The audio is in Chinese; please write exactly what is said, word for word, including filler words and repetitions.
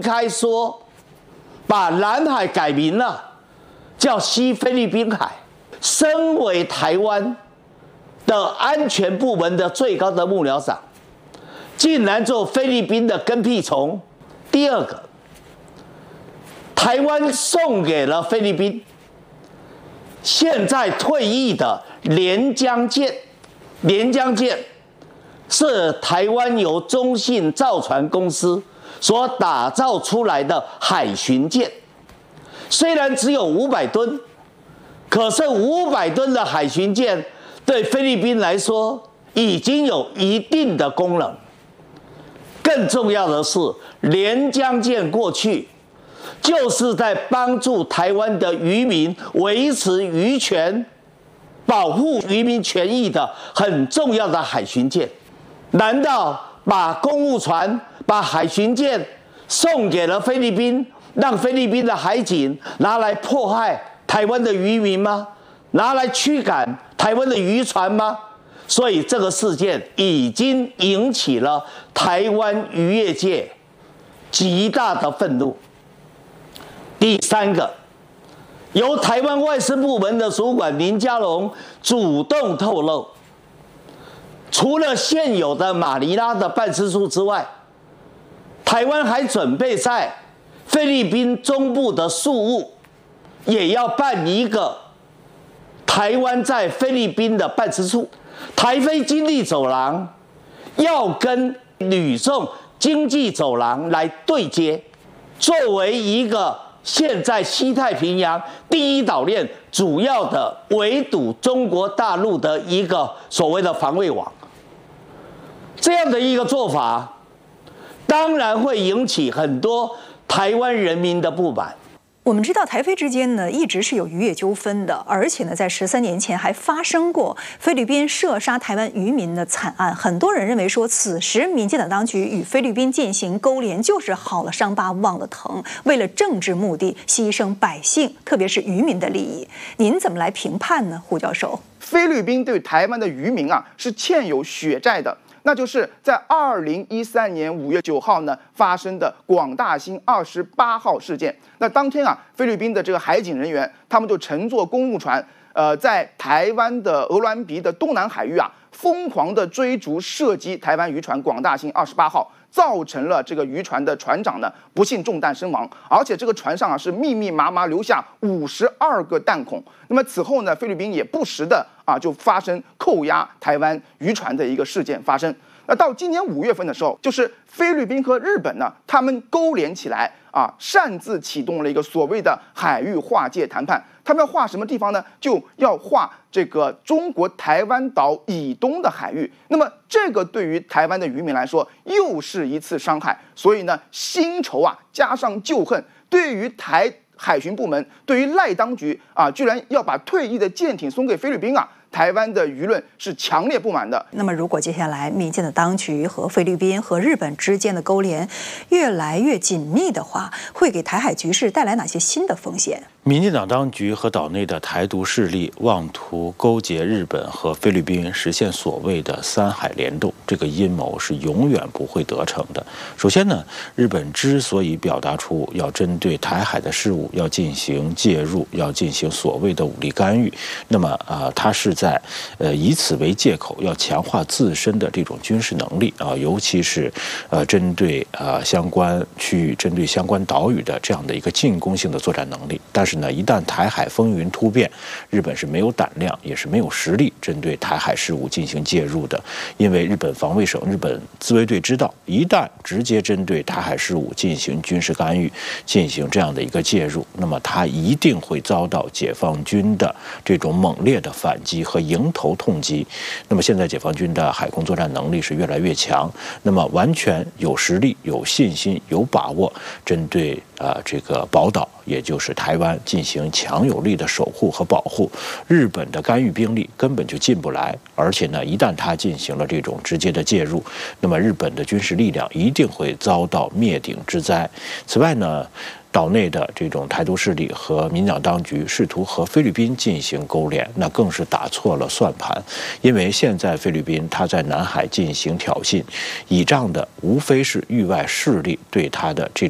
开说，把南海改名了，叫西菲律宾海。身为台湾的安全部门的最高的幕僚长，竟然做菲律宾的跟屁虫。第二个，台湾送给了菲律宾现在退役的连江舰，连江舰是台湾由中信造船公司所打造出来的海巡舰，虽然只有五百吨，可是五百吨的海巡舰对菲律宾来说已经有一定的功能。更重要的是，连江舰过去就是在帮助台湾的渔民维持渔权、保护渔民权益的很重要的海巡舰。难道把公务船、把海巡舰送给了菲律宾，让菲律宾的海警拿来迫害台湾的渔民吗？拿来驱赶台湾的渔船吗？所以这个事件已经引起了台湾渔业界极大的愤怒。第三个，由台湾外事部门的主管林佳龙主动透露，除了现有的马尼拉的办事处之外，台湾还准备在菲律宾中部的宿务也要办一个台湾在菲律宾的办事处。台菲经济走廊要跟吕宋经济走廊来对接，作为一个现在西太平洋第一岛链主要的围堵中国大陆的一个所谓的防卫网。这样的一个做法，当然会引起很多台湾人民的不满。 我们知道台菲之间呢一直是有渔业纠纷的，而且呢在十三年前还发生过菲律宾射杀台湾渔民的惨案。很多人认为说，此时民进党当局与菲律宾进行勾连，就是好了伤疤忘了疼，为了政治目的牺牲百姓，特别是渔民的利益。您怎么来评判呢，胡教授？ 菲律宾对台湾的渔民啊是欠有血债的。那就是在二零一三年五月九号呢发生的广大兴二十八号事件。那当天啊，菲律宾的这个海警人员，他们就乘坐公务船，呃，在台湾的鹅銮鼻的东南海域啊，疯狂的追逐射击台湾渔船广大兴二十八号。造成了这个渔船的船长呢不幸中弹身亡，而且这个船上啊是密密麻麻留下五十二个弹孔。那么此后呢，菲律宾也不时的啊就发生扣押台湾渔船的一个事件发生。那到今年五月份的时候，就是菲律宾和日本呢，他们勾连起来啊，擅自启动了一个所谓的海域划界谈判。他们要划什么地方呢？就要划这个中国台湾岛以东的海域。那么这个对于台湾的渔民来说，又是一次伤害。所以呢，新仇啊加上旧恨，对于台海巡部门，对于赖当局啊，居然要把退役的舰艇送给菲律宾啊！台湾的舆论是强烈不满的。 那么，如果接下来民进的当局和菲律宾和日本之间的勾连越来越紧密的话，会给台海局势带来哪些新的风险？ 民进党当局和岛内的台独势力妄图勾结日本和菲律宾，实现所谓的三海联动，这个阴谋是永远不会得逞的。首先呢，日本之所以表达出要针对台海的事务要进行介入，要进行所谓的武力干预，那么啊、呃，它是在呃以此为借口，要强化自身的这种军事能力啊，尤其是呃针对呃相关区域、针对相关岛屿的这样的一个进攻性的作战能力。但是呢，一旦台海风云突变，日本是没有胆量，也是没有实力针对台海事务进行介入的。因为日本防卫省、日本自卫队知道，一旦直接针对台海事务进行军事干预、进行这样的一个介入，那么它一定会遭到解放军的这种猛烈的反击和迎头痛击。那么现在解放军的海空作战能力是越来越强，那么完全有实力、有信心、有把握针对啊、呃、这个宝岛，也就是台湾进行强有力的守护和保护。日本的干预兵力根本就进不来，而且呢，一旦他进行了这种直接的介入，那么日本的军事力量一定会遭到灭顶之灾。此外呢，岛内的这种台独势力和民进党当局试图和菲律宾进行勾连，那更是打错了算盘。因为现在菲律宾他在南海进行挑衅，倚仗的无非是域外势力对他的这